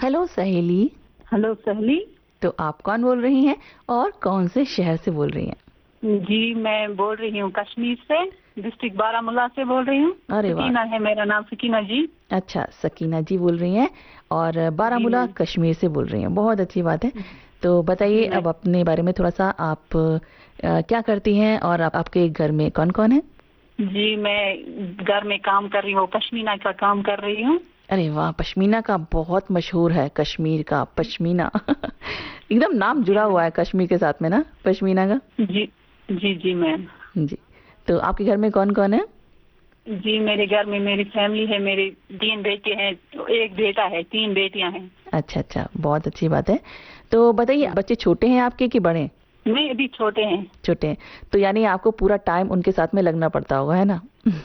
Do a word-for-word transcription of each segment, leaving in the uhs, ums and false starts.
Hello सहेली। Hello सहेली। तो आप कौन बोल रही हैं और कौन से शहर से बोल रही हैं? जी मैं बोल रही हूँ कश्मीर से, डिस्ट्रिक्ट बारामूला से बोल रही हूँ। अरे वाह। सकीना है मेरा नाम, सकीना जी। अच्छा, सकीना जी बोल रही हैं और जी बारामूला मैम। कश्मीर से बोल रही हैं, बहुत अच्छी बात है। तो जी बताइए मैम। अब अपने बारे में थोड़ा सा, आप अ, क्या करती हैं और आप, आपके घर में कौन कौन है? जी मैं घर में काम कर रही हूँ, पश्मीना का काम कर रही हूँ। अरे वाह, पश्मीना का बहुत मशहूर है, कश्मीर का पश्मीना। एकदम नाम जी जुड़ा हुआ मैम। है कश्मीर के साथ में ना, पश्मीना का। जी जी जी मैम। जी। तो आपके घर में कौन कौन है? जी मेरे घर में मेरी फैमिली है, मेरे तीन बेटे हैं, एक बेटा है, तीन बेटियां हैं। अच्छा अच्छा, बहुत अच्छी बात है। तो बताइए, बच्चे छोटे हैं आपके कि बड़े हैं? नहीं अभी छोटे हैं। छोटे हैं। तो यानी आपको पूरा टाइम उनके साथ में लगना पड़ता होगा, है ना?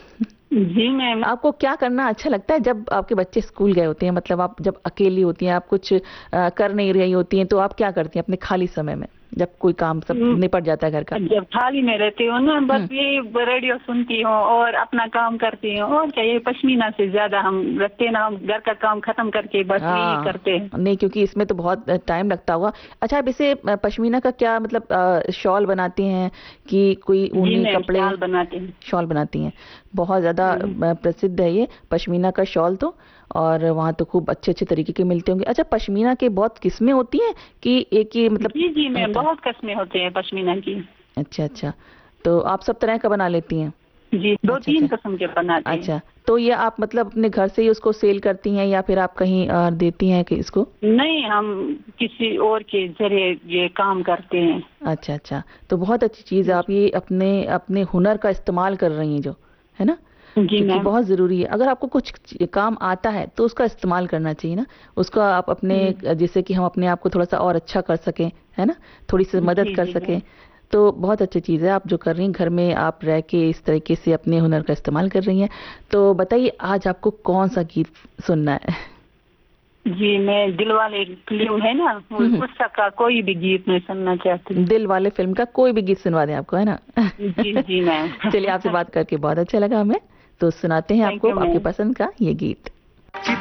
जी मैम। आपको क्या करना अच्छा लगता है जब आपके बच्चे स्कूल गए होते हैं, मतलब आप जब अकेली होती हैं, आप कुछ अ, कर नहीं रही होती हैं, तो आप क्या करती हैं अपने खाली समय में जब कोई काम सब निपट जाता है घर का? जब खाली में रहती हूँ ना, बस हम्म। ये रेडियो सुनती हूँ और अपना काम करती हूँ, और क्या ये पश्मीना से ज्यादा हम रखते ना, हम घर का काम खत्म करके बस यही हाँ। करते हैं। नहीं, क्योंकि इसमें तो बहुत टाइम लगता होगा। अच्छा, आप इसे अ, पश्मीना का क्या मतलब, अ, शॉल बनाती हैं कि कोई जी ऊनी मैम कपड़े? शाल बनाते हैं। शॉल बनाती हैं। बहुत ज़्यादा हम्म। अ, प्रसिद्ध है ये पश्मीना का शॉल तो। और वहाँ तो खूब अच्छे अच्छे तरीके के मिलते होंगे। अच्छा, पश्मीना के बहुत किस्में होती हैं कि एक ही मतलब जी जी मैम, होता है? बहुत किस्में होते हैं पश्मीना की। अच्छा अच्छा। तो आप सब तरह का बना लेती हैं? जी दो अच्छा तीन अच्छा। किस्म के बनाते हैं। अच्छा, तो ये आप मतलब अपने घर से ही उसको सेल करती हैं या फिर आप कहीं अ, देती हैं कि इसको? नहीं हम किसी और के जरिए ये काम करते हैं। अच्छा अच्छा। तो बहुत अच्छी चीज़ है, आप ये अपने अपने हुनर का इस्तेमाल कर रही हैं जो, है ना? जी क्योंकि मैम। बहुत ज़रूरी है, अगर आपको कुछ च- काम आता है तो उसका इस्तेमाल करना चाहिए ना। उसका आप अपने, जिससे कि हम अपने आप को थोड़ा सा और अच्छा कर सकें, है ना? थोड़ी सी मदद जी कर जी सकें। मैम। तो बहुत अच्छी चीज़ है आप जो कर रही हैं, घर में आप रह के इस तरीके से अपने हुनर का इस्तेमाल कर रही हैं। तो बताइए, आज आपको कौन सा गीत सुनना है? जी मैं दिलवाले फिल्म है ना, हम्म हम्म। उसका का कोई भी गीत मैं सुनना चाहती हूँ। दिल वाले फिल्म का कोई भी गीत सुनवा दें आपको, है ना? जी जी मैम। चलिए, आपसे बात करके बहुत अच्छा लगा हमें। तो सुनाते हैं थैंक आपको यू आपके मैम। पसंद का ये गीत।